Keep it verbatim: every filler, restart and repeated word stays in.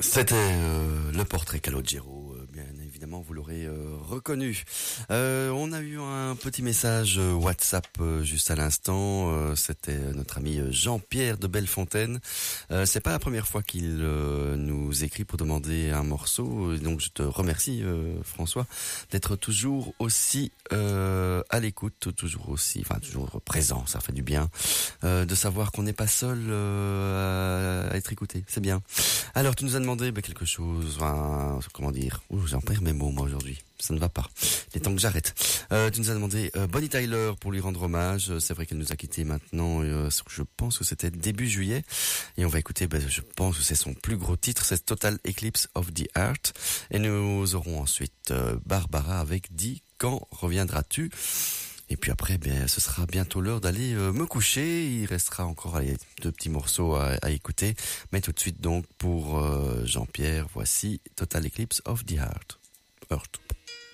C'était euh, le portrait Calogero, euh, bien évidemment vous l'aurez euh, reconnu. Euh, on a eu un petit message euh, WhatsApp euh, juste à l'instant, euh, c'était notre ami Jean-Pierre de Bellefontaine. Euh, c'est pas la première fois qu'il euh, nous écrit pour demander un morceau, donc je te remercie euh, François d'être toujours aussi euh, à l'écoute, toujours aussi, enfin toujours présent, ça fait du bien euh, de savoir qu'on n'est pas seul euh, à être écouté, c'est bien. Alors tu nous as demandé bah, quelque chose, enfin, comment dire, ouh, j'en perds mes mots moi aujourd'hui, ça ne va pas, il est temps que j'arrête. Euh, tu nous as demandé euh, Bonnie Tyler pour lui rendre hommage, c'est vrai qu'elle nous a quittés maintenant, euh, je pense que c'était début juillet, et on va écouter, bah, je pense que c'est son plus gros titre, c'est Total Eclipse of the Heart, et nous aurons ensuite euh, Barbara avec Dis, quand reviendras-tu? Et puis après, ben, ce sera bientôt l'heure d'aller euh, me coucher. Il restera encore allez, deux petits morceaux à, à écouter. Mais tout de suite donc pour euh, Jean-Pierre, voici Total Eclipse of the Heart. Heart.